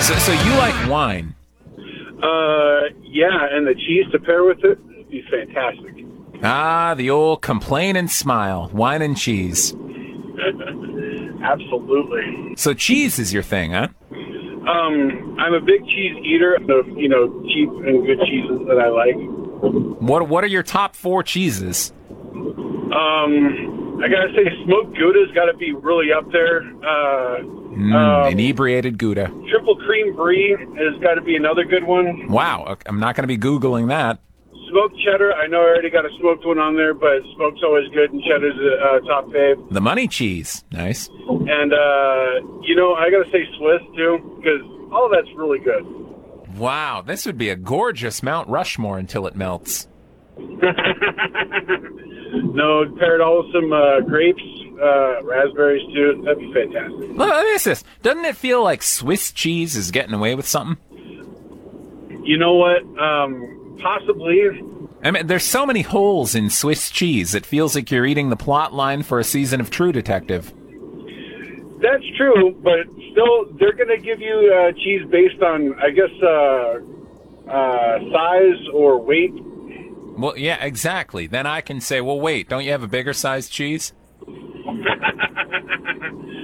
So you like wine? Yeah, and the cheese to pair with it would be fantastic. Ah, the old complain and smile. Wine and cheese. Absolutely. So cheese is your thing, huh? I'm a big cheese eater of, cheap and good cheeses that I like. What are your top 4 cheeses? I gotta say, smoked Gouda's got to be really up there. Inebriated Gouda. Triple cream brie has got to be another good one. Wow, okay, I'm not going to be Googling that. Smoked cheddar, I know I already got a smoked one on there, but smoked's always good, and cheddar's a top fave. The money cheese, nice. And, I gotta say Swiss, too, because all of that's really good. Wow, this would be a gorgeous Mount Rushmore until it melts. No, pair it all with some grapes, raspberries, too. That'd be fantastic. Look, let me ask this. Doesn't it feel like Swiss cheese is getting away with something? You know what? Possibly. I mean, there's so many holes in Swiss cheese, it feels like you're eating the plot line for a season of True Detective. That's true, but still, they're going to give you cheese based on, I guess, size or weight. Well, yeah, exactly. Then I can say, well, wait, don't you have a bigger sized cheese?